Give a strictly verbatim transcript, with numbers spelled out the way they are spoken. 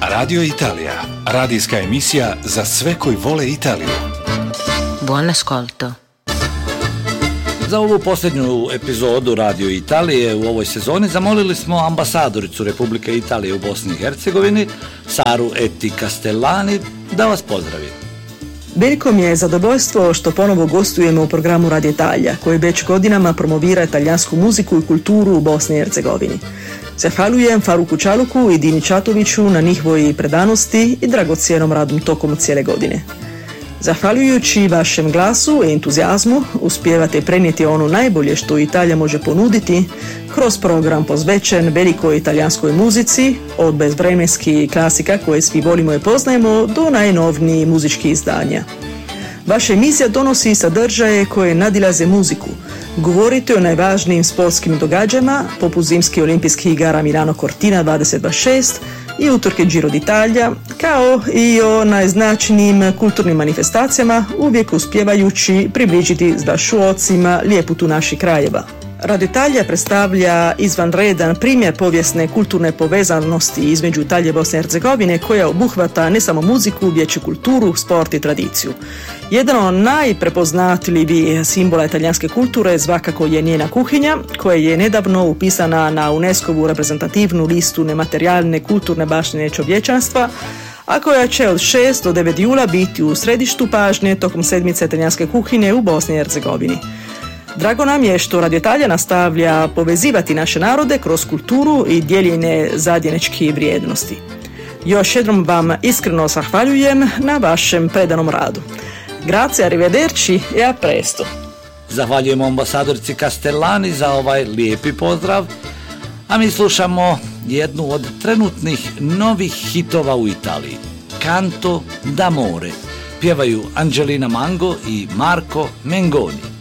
Radio Italia, radijska emisija za sve koji vole Italiju. Buon ascolto. Za ovu posljednju epizodu Radio Italije u ovoj sezoni zamolili smo ambasadoricu Republike Italije u Bosni i Hercegovini, Saru Eti Castellani, da vas pozdravi. Veliko mi je zadovoljstvo što ponovo gostujemo u programu Radio Italija, koji već godinama promovira italijansku muziku i kulturu u Bosni i Hercegovini. Zahvaljujem Faruku Čaluku i Dini Čatoviću na njihovoj predanosti i dragocjenom radu tokom cijele godine. Zahvaljujući vašem glasu i entuzijazmu uspijevate prenijeti ono najbolje što Italija može ponuditi kroz program posvećen velikoj italijanskoj muzici, od bezvremenskih klasika koje svi volimo i poznajemo do najnovnijih muzičkih izdanja. Vaša emisija donosi sadržaje koje nadilaze muziku. Govorite o najvažnijim sportskim događajima, poput zimskih olimpijskih igara Milano Cortina dvadeset dvadeset šest i utorke Giro d'Italia, kao i o najznačajnijim kulturnim manifestacijama, uvijek uspijevajući približiti zdašuocima ljepotu naših krajeva. Radio Italija predstavlja izvanredan primjer povijesne kulturne povezanosti između Italije i Bosne i Hercegovine, koja obuhvata ne samo muziku, već i kulturu, sport i tradiciju. Jedan od najprepoznatljivijih simbola italijanske kulture svakako je njena kuhinja, koja je nedavno upisana na UNESCO-vu reprezentativnu listu nematerijalne kulturne baštine čovječanstva, a koja će od šest do devet jula biti u središtu pažnje tokom sedmice italijanske kuhinje u Bosni i Hercegovini. Drago nam je što Radio Italija nastavlja povezivati naše narode kroz kulturu i dijeljenje zajedničkih vrijednosti. Još jednom vam iskreno zahvaljujem na vašem predanom radu. Grazie, arrivederci e a presto. Zahvaljujemo ambasadorici Castellani za ovaj lijepi pozdrav, a mi slušamo jednu od trenutnih novih hitova u Italiji. Canto d'amore. Pjevaju Angelina Mango i Marco Mengoni.